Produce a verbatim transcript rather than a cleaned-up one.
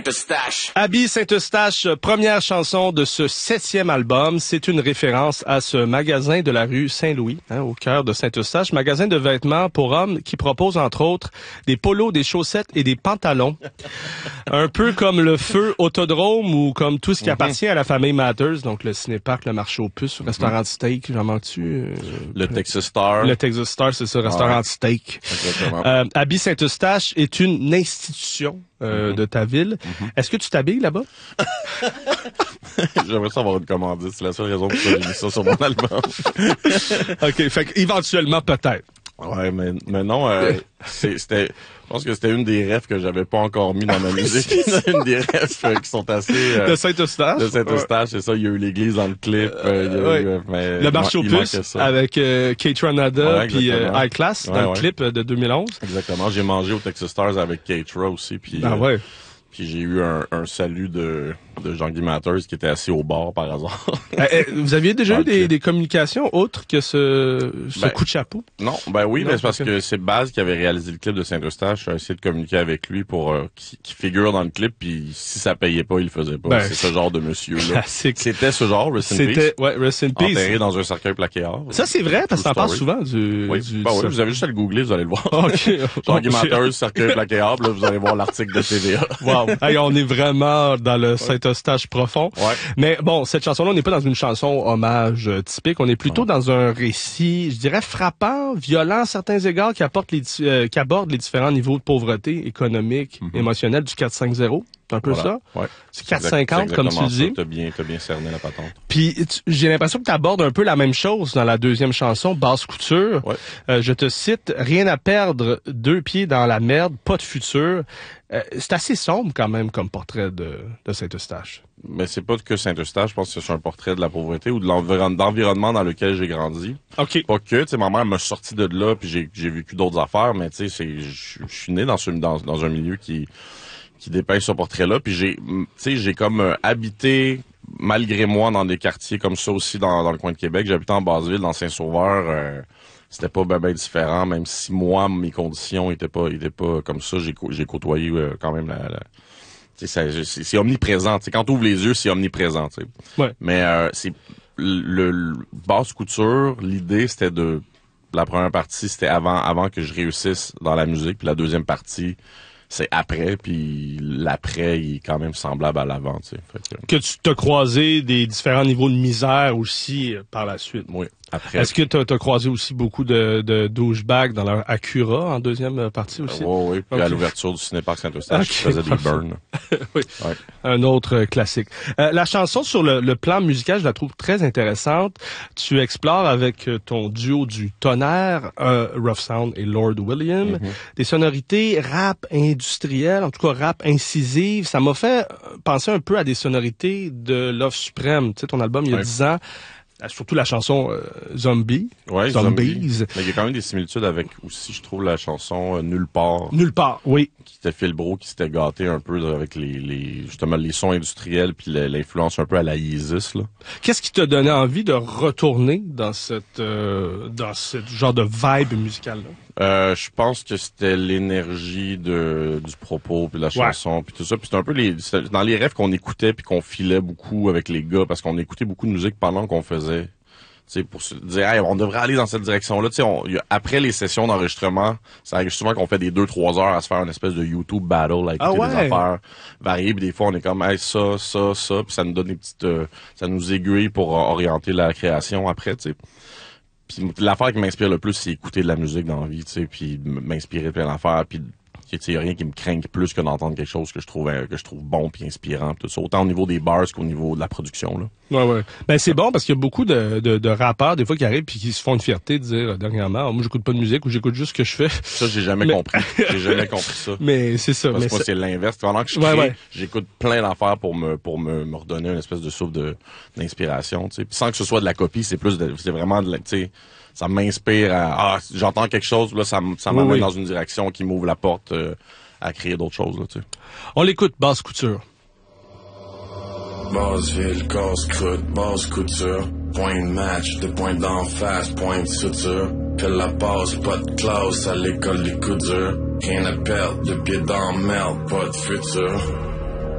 Saint-Eustache. Abby Saint-Eustache, première chanson de ce septième album. C'est une référence à ce magasin de la rue Saint-Louis, hein, au cœur de Saint-Eustache. Magasin de vêtements pour hommes qui propose, entre autres, des polos, des chaussettes et des pantalons. Un peu comme le Feu Autodrome ou comme tout ce qui mm-hmm. appartient à la famille Matters. Donc, le cinéparc, le marché aux puces, le restaurant de steak, j'en manque-tu? Euh, le Texas Star. Le Texas Star, c'est ça, restaurant ouais. de steak. Exactement. Euh, Abby Saint-Eustache est une institution Euh, mm-hmm. de ta ville. Mm-hmm. Est-ce que tu t'habilles là-bas? J'aimerais savoir une commandite. C'est la seule raison pour laquelle j'ai mis ça sur mon album. OK. Fait qu'éventuellement, peut-être. Ouais, mais, mais non, euh, c'est, c'était, je pense que c'était une des rêves que j'avais pas encore mis dans ma musique. C'est une des rêves euh, qui sont assez, euh, de Saint-Eustache. De Saint-Eustache, ouais. C'est ça. Il y a eu l'église dans le clip. Euh, il y a ouais. eu, euh, mais, le marché aux puces avec euh, Kate Ranada ouais, puis euh, High Class ouais, dans ouais. le clip de deux mille onze. Exactement. J'ai mangé au Texas Stars avec Kate Ra aussi. Puis, ah euh, ouais. Puis j'ai eu un, un salut de, de Jean-Guy Matters qui était assis au bar par hasard. euh, vous aviez déjà eu des, des communications autres que ce, ce ben, coup de chapeau? Non, ben oui, non, mais c'est parce que c'est Baz qui avait réalisé le clip de Saint-Eustache. J'ai essayé de communiquer avec lui pour euh, qui, qui figure dans le clip, puis si ça payait pas, il le faisait pas. Ben, c'est ce genre de monsieur-là. Classique. C'était ce genre, Rest in Peace. C'était, ouais, Rest in Peace. Enterré dans un cercueil plaqué or. Ça, c'est vrai, parce que t'en parles souvent du... Oui, du, ben du oui, vous avez juste à le googler, vous allez le voir. OK. Jean-Guy Matters, cercueil plaqué or, là, vous allez voir l'article de T V A. Wow. Hey, on est vraiment dans le Saint-Eustache profond. Ouais. Mais bon, cette chanson-là, on n'est pas dans une chanson hommage euh, typique. On est plutôt ouais. dans un récit, je dirais, frappant, violent à certains égards, qui, apporte les, euh, qui aborde les différents niveaux de pauvreté économique, mm-hmm. émotionnelle du quatre cinq zéro. C'est un peu voilà. ça? Ouais. C'est quatre cinquante, comme tu dis. T'as bien, t'as bien cerné la patente. Puis, tu, j'ai l'impression que tu abordes un peu la même chose dans la deuxième chanson, Basse Couture. Ouais. Euh, je te cite, « Rien à perdre, deux pieds dans la merde, pas de futur. Euh, » C'est assez sombre quand même comme portrait de, de Saint-Eustache. Mais c'est pas que Saint-Eustache, je pense que c'est un portrait de la pauvreté ou de l'environnement dans lequel j'ai grandi. OK. Pas que, tu sais, ma mère m'a sorti de là, puis j'ai, j'ai vécu d'autres affaires, mais tu sais, c'est, je suis né dans, ce, dans, dans un milieu qui... qui dépeint ce portrait-là, puis j'ai, tu sais, j'ai comme euh, habité, malgré moi, dans des quartiers comme ça aussi, dans, dans le coin de Québec. J'habitais en Basse-Ville, dans Saint-Sauveur. Euh, c'était pas ben, ben différent, même si moi, mes conditions étaient pas, étaient pas comme ça. J'ai, j'ai côtoyé euh, quand même la... la tu sais, c'est, c'est omniprésent. Tu sais, quand tu ouvres les yeux, c'est omniprésent. Tu sais. Ouais. Mais euh, c'est le, le Basse Couture. L'idée, c'était de la première partie, c'était avant, avant que je réussisse dans la musique, puis la deuxième partie. C'est après, puis l'après, il est quand même semblable à l'avant, tu sais. Fait que... que tu t'as croisé des différents niveaux de misère aussi euh, par la suite. Oui, après. Est-ce que t'as, t'as croisé aussi beaucoup de, de douchebags dans leur Acura en deuxième partie aussi? Euh, oui, oui. Puis okay. À l'ouverture du cinéparc Saint-Eustache, okay. Je faisais des burns. Oui, ouais. Un autre euh, classique. Euh, la chanson sur le, le plan musical, je la trouve très intéressante. Tu explores avec ton duo du Tonnerre, euh, Rough Sound et Lord William, mm-hmm. des sonorités rap industriel, en tout cas rap incisive. Ça m'a fait penser un peu à des sonorités de Love Supreme, tu sais, ton album il y a dix ouais. ans. Surtout la chanson euh, Zombie. Ouais, Zombies. Zombie. Mais il y a quand même des similitudes avec aussi, je trouve, la chanson euh, Nulle part. Nulle part, oui. Qui était Phil Brault, qui s'était gâté un peu avec les, les justement les sons industriels puis l'influence un peu à la Yeezus, là. Qu'est-ce qui t'a donné envie de retourner dans cette euh, dans ce genre de vibe musicale-là? Euh, je pense que c'était l'énergie de du propos puis de la chanson ouais. puis tout ça. Puis c'était un peu les dans les rêves qu'on écoutait puis qu'on filait beaucoup avec les gars parce qu'on écoutait beaucoup de musique pendant qu'on faisait. T'sais, pour se dire, hey, on devrait aller dans cette direction-là. T'sais, on, y a, après les sessions d'enregistrement, ça arrive souvent qu'on fait des deux trois heures à se faire une espèce de YouTube battle, à écouter ah ouais. des affaires variées. Puis des fois, on est comme, hey, ça, ça, ça. Puis ça nous donne des petites... Euh, ça nous aiguille pour euh, orienter la création après, tu sais. Puis l'affaire qui m'inspire le plus, c'est écouter de la musique dans la vie, tu sais, puis m'inspirer de plein d'affaires, puis il y a rien qui me craint plus que d'entendre quelque chose que je trouve que je trouve bon puis inspirant tout ça, autant au niveau des bars qu'au niveau de la production là. Ouais ouais. Ben c'est bon parce qu'il y a beaucoup de, de de rappeurs des fois qui arrivent puis qui se font une fierté de dire dernièrement oh, moi j'écoute pas de musique ou j'écoute juste ce que je fais. Ça j'ai jamais mais... compris. J'ai jamais compris ça. Mais c'est ça. Parce mais que moi ça... c'est l'inverse. Pendant que je crée, ouais, ouais. j'écoute plein d'affaires pour me pour me, me redonner une espèce de souffle de d'inspiration, tu sais. Puis sans que ce soit de la copie, c'est plus de, c'est vraiment de la, tu sais, ça m'inspire à ah j'entends quelque chose là ça ça m'amène oui, oui. dans une direction qui m'ouvre la porte euh, à créer d'autres choses, là, tu sais. On l'écoute, Basse Couture. Basseville, casse croûte, basse couture. Point de match, deux points d'en face, point de suture. Pile la passe, pas de classe à l'école des coups durs. Rien à perdre, deux pieds dans merde, pas de futur.